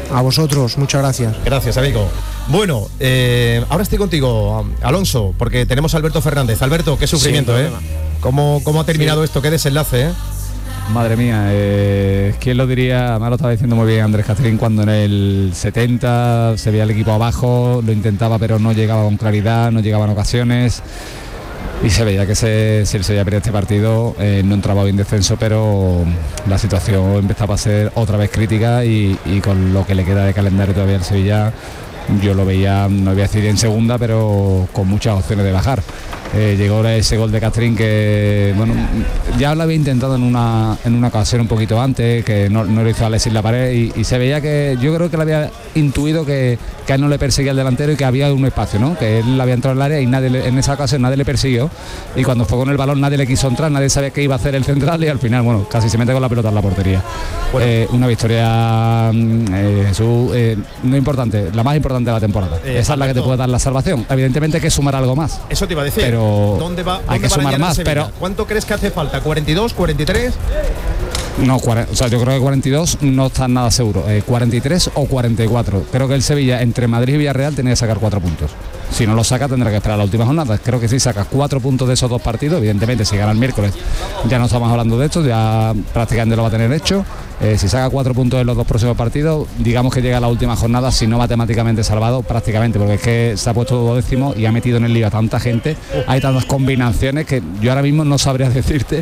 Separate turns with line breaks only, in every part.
A vosotros, muchas gracias.
Gracias, amigo. Bueno, ahora estoy contigo, Alonso, porque tenemos a Alberto Fernández. Alberto, qué sufrimiento, ¿Cómo ha terminado esto? Qué desenlace,
Madre mía, ¿quién lo diría? Además lo estaba diciendo muy bien Andrés Castrín, cuando en el 70 se veía el equipo abajo, lo intentaba pero no llegaba con claridad, no llegaban ocasiones y se veía que si el Sevilla perdía este partido no entraba bien descenso, pero la situación empezaba a ser otra vez crítica y con lo que le queda de calendario todavía al Sevilla, yo lo veía, no voy a decir en segunda, pero con muchas opciones de bajar. Llegó ese gol de Castrín que, bueno, ya lo había intentado en una ocasión un poquito antes, que no lo hizo Alexis Lapared y se veía que, yo creo que le había intuido que a él no le perseguía el delantero y que había un espacio, ¿no? Que él había entrado en el área y en esa ocasión nadie le persiguió, y cuando fue con el balón nadie le quiso entrar, nadie sabía qué iba a hacer el central y al final, bueno, casi se mete con la pelota en la portería. Bueno. Una victoria, Jesús, no importante, la más importante de la temporada. Esa es la que te puede dar la salvación. Evidentemente hay que sumar algo más.
Eso te iba a decir.
Pero hay que sumar más. Pero
¿cuánto crees que hace falta? ¿42, 43?
No, o sea, yo creo que 42 no está nada seguro. 43 o 44. Creo que el Sevilla entre Madrid y Villarreal tenía que sacar 4 puntos. Si no lo saca tendrá que esperar a la última jornada. Creo que si saca 4 puntos de esos dos partidos, evidentemente si gana el miércoles ya no estamos hablando de esto, ya prácticamente lo va a tener hecho. Si saca 4 puntos en los dos próximos partidos, digamos que llega a la última jornada, si no matemáticamente salvado, prácticamente, porque es que se ha puesto 12º y ha metido en el lío a tanta gente, hay tantas combinaciones que yo ahora mismo no sabría decirte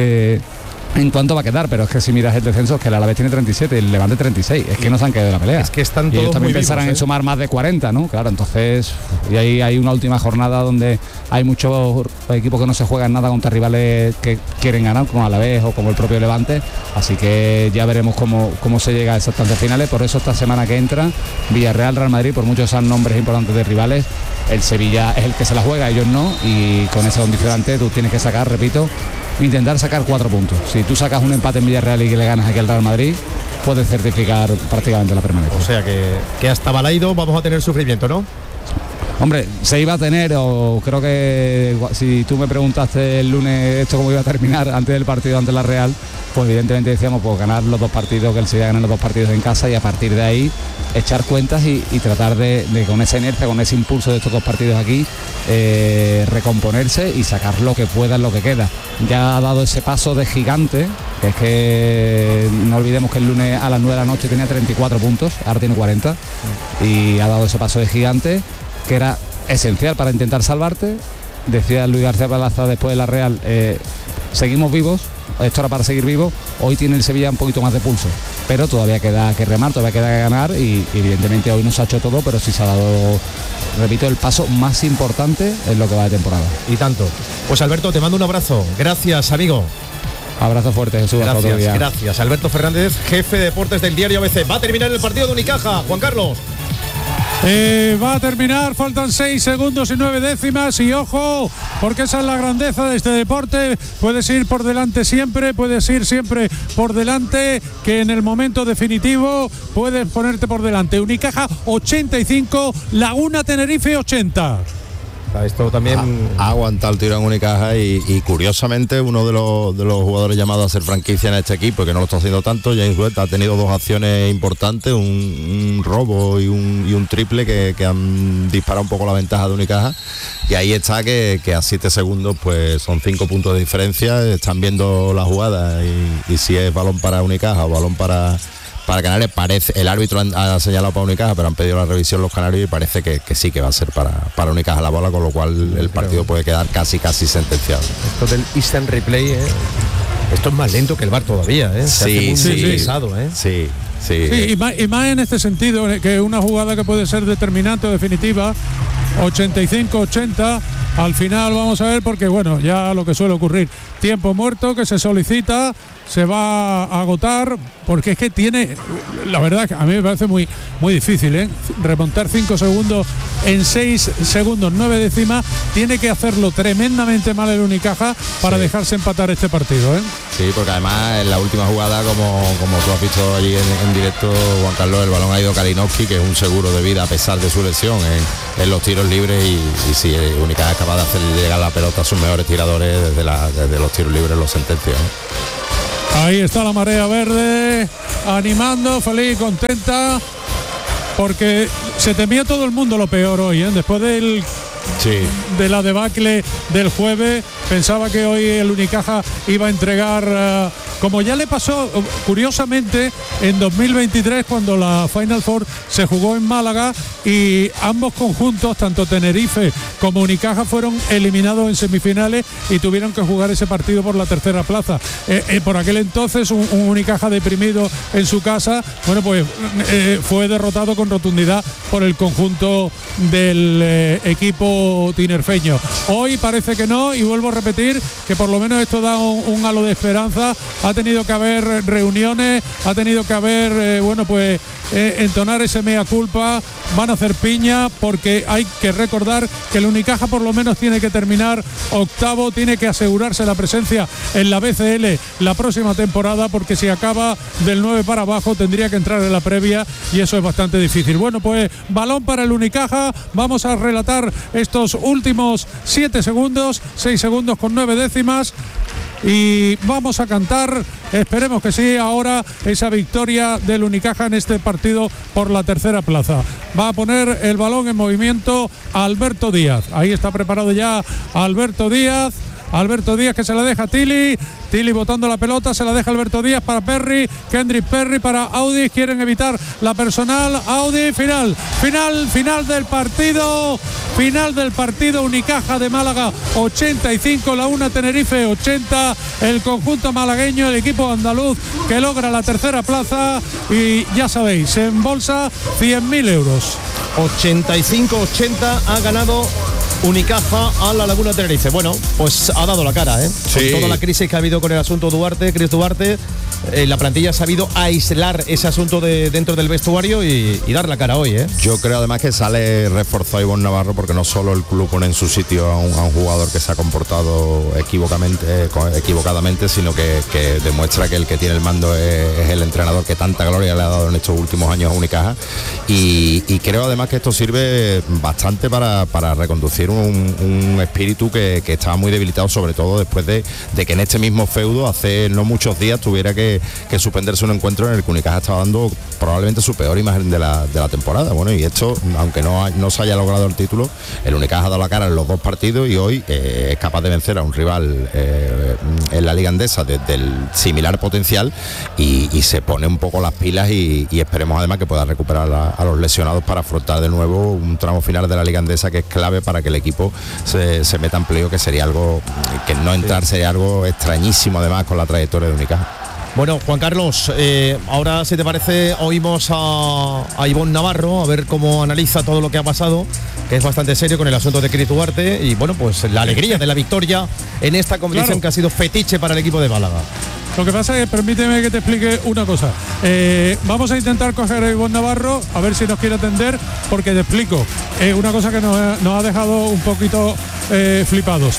en cuánto va a quedar, pero es que si miras el descenso, es que el Alavés tiene 37 y el Levante 36, es que no se han caído de la pelea.
Es que están
y
todos
ellos también
muy
pensarán
vivos,
en sumar más de 40, ¿no? Claro, entonces, y ahí hay una última jornada donde hay muchos equipos que no se juegan nada contra rivales que quieren ganar, como Alavés o como el propio Levante, así que ya veremos cómo se llega a esas tantas finales. Por eso esta semana que entra, Villarreal, Real Madrid, por muchos sean nombres importantes de rivales, el Sevilla es el que se la juega, ellos no, y con ese condicionante tú tienes que sacar, repito, intentar sacar 4 puntos. Si tú sacas un empate en Villarreal y que le ganas aquí al Real Madrid, puedes certificar prácticamente la permanencia.
O sea que hasta Balaido vamos a tener sufrimiento, ¿no?
Hombre, se iba a tener, o creo que si tú me preguntaste el lunes esto cómo iba a terminar antes del partido ante la Real, pues evidentemente decíamos, pues ganar los dos partidos, que el Sevilla gane los dos partidos en casa y a partir de ahí echar cuentas y tratar de con esa inercia, con ese impulso de estos dos partidos aquí, recomponerse y sacar lo que pueda en lo que queda. Ya ha dado ese paso de gigante, que es que no olvidemos que el lunes a las 9 de la noche tenía 34 puntos, ahora tiene 40, y ha dado ese paso de gigante que era esencial para intentar salvarte. Decía Luis García Palaza después de la Real, seguimos vivos, esto era para seguir vivos. Hoy tiene el Sevilla un poquito más de pulso, pero todavía queda que remar, todavía queda que ganar y evidentemente hoy no se ha hecho todo, pero sí se ha dado, repito, el paso más importante en lo que va de temporada.
Y tanto. Pues Alberto, te mando un abrazo. Gracias, amigo.
Abrazo fuerte, Jesús.
Gracias. Alberto Fernández, jefe de deportes del diario ABC. Va a terminar el partido de Unicaja, Juan Carlos.
Va a terminar, faltan 6 segundos y 9 décimas y ojo, porque esa es la grandeza de este deporte. Puedes ir por delante siempre, puedes ir siempre por delante, que en el momento definitivo puedes ponerte por delante. Unicaja 85, Laguna Tenerife 80.
Esto también
ha aguantado el tiro en Unicaja y curiosamente uno de los jugadores llamados a ser franquicia en este equipo, que no lo está haciendo tanto, James Webb, ha tenido 2 acciones importantes, un robo y un triple que han disparado un poco la ventaja de Unicaja, y ahí está que a 7 segundos pues son 5 puntos de diferencia. Están viendo la jugada y si es balón para Unicaja o balón para Canarias, parece, el árbitro ha señalado para Unicaja, pero han pedido la revisión los canarios y parece que sí que va a ser para Unicaja la bola, con lo cual el partido puede quedar casi sentenciado.
Esto del instant replay, esto es más lento que el VAR todavía,
Sí,
pesado,
Sí, y más en este sentido, que una jugada que puede ser determinante o definitiva, 85-80, al final vamos a ver, porque bueno, ya lo que suele ocurrir, tiempo muerto que se solicita, se va a agotar, porque es que tiene, la verdad que a mí me parece muy difícil, remontar 5 segundos en 6 segundos 9 décimas, tiene que hacerlo tremendamente mal el Unicaja para dejarse empatar este partido,
Sí, porque además en la última jugada, como tú has visto allí en directo, Juan Carlos, el balón ha ido Kalinowski, que es un seguro de vida a pesar de su lesión en los tiros libres, y sí, Unicaja es capaz de hacer llegar la pelota a sus mejores tiradores desde los tiros libres, los sentencias.
Ahí está la marea verde, animando, feliz, contenta, porque se temía todo el mundo lo peor hoy, después de la debacle del jueves. Pensaba que hoy el Unicaja iba a entregar, como ya le pasó curiosamente en 2023 cuando la Final Four se jugó en Málaga y ambos conjuntos, tanto Tenerife como Unicaja, fueron eliminados en semifinales y tuvieron que jugar ese partido por la tercera plaza. Por aquel entonces un Unicaja deprimido en su casa, bueno, pues fue derrotado con rotundidad por el conjunto del equipo tinerfeño. Hoy parece que no, y vuelvo a repetir que por lo menos esto da un halo de esperanza. Ha tenido que haber reuniones, ha tenido que haber, entonar ese mea culpa. Van a hacer piña, porque hay que recordar que el Unicaja por lo menos tiene que terminar octavo, tiene que asegurarse la presencia en la BCL la próxima temporada, porque si acaba del 9 para abajo tendría que entrar en la previa y eso es bastante difícil. Bueno, pues balón para el Unicaja. Vamos a relatar estos últimos 7 segundos, 6 segundos con 9 décimas. Y vamos a cantar, esperemos que sí, ahora esa victoria del Unicaja en este partido por la tercera plaza. Va a poner el balón en movimiento Alberto Díaz. Ahí está preparado ya Alberto Díaz. Alberto Díaz, que se la deja a Tilly botando la pelota, se la deja Alberto Díaz para Perry, Kendrick Perry para Audi, quieren evitar la personal. Audi, final del partido, Unicaja de Málaga 85, la una Tenerife 80, el conjunto malagueño, el equipo andaluz que logra la tercera plaza y ya sabéis, se embolsa 100.000 euros.
85-80 ha ganado Unicaja a la Laguna Tenerife. Bueno, pues ha dado la cara,
Sí.
Con toda la crisis que ha habido con el asunto Chris Duarte, la plantilla ha sabido aislar ese asunto dentro del vestuario y dar la cara hoy,
Yo creo además que sale reforzado Ivonne Navarro, porque no solo el club pone en su sitio a un jugador que se ha comportado equivocadamente, sino que demuestra que el que tiene el mando es el entrenador que tanta gloria le ha dado en estos últimos años a Unicaja, y creo además que esto sirve bastante para reconducir un espíritu que estaba muy debilitado, sobre todo después de que en este mismo feudo hace no muchos días tuviera que suspenderse un encuentro en el que Unicaja estaba dando probablemente su peor imagen de la temporada. Bueno, y esto, aunque no se haya logrado el título, el Unicaja ha dado la cara en los dos partidos y hoy es capaz de vencer a un rival en la Liga Endesa del similar potencial y se pone un poco las pilas y esperemos además que pueda recuperar a los lesionados para afrontar de nuevo un tramo final de la Liga Endesa, que es clave para que el equipo se meta en playoff, que sería algo que no entrar sería algo extrañísimo además con la trayectoria de Unicaja.
Bueno, Juan Carlos, ahora, si te parece, oímos a Ivonne Navarro a ver cómo analiza todo lo que ha pasado, que es bastante serio con el asunto de Chris Duarte, y bueno, pues la alegría de la victoria en esta competición, claro, que ha sido fetiche para el equipo de Málaga.
Lo que pasa es que, permíteme que te explique una cosa. Vamos a intentar coger a Ivonne Navarro, a ver si nos quiere atender, porque te explico. Una cosa que nos ha dejado un poquito flipados.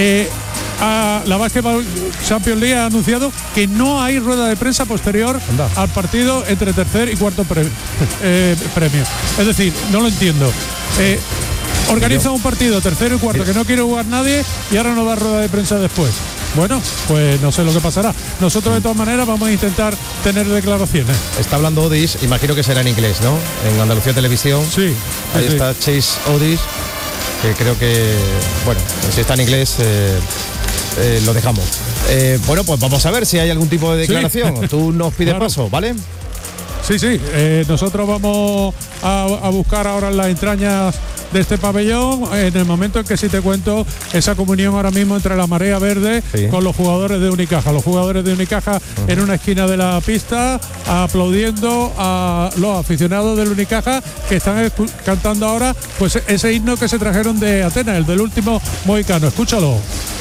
La Basketball Champions League ha anunciado que no hay rueda de prensa posterior al partido entre tercer y cuarto premio. Es decir, no lo entiendo. Organiza un partido tercero y cuarto que no quiere jugar nadie y ahora no da rueda de prensa después. Bueno, pues no sé lo que pasará. Nosotros de todas maneras vamos a intentar tener declaraciones.
Está hablando Odis, imagino que será en inglés, ¿no? En Andalucía Televisión.
Sí.
Ahí está Chase Odis, que creo que, bueno, si está en inglés lo dejamos. Bueno, pues vamos a ver si hay algún tipo de declaración. Sí. Tú nos pides paso, ¿vale?
Sí. Nosotros vamos a buscar ahora en las entrañas de este pabellón, en el momento en que sí te cuento esa comunión ahora mismo entre la marea verde con los jugadores de Unicaja. Los jugadores de Unicaja en una esquina de la pista aplaudiendo a los aficionados del Unicaja, que están cantando ahora pues ese himno que se trajeron de Atenas, el del último mohicano. Escúchalo.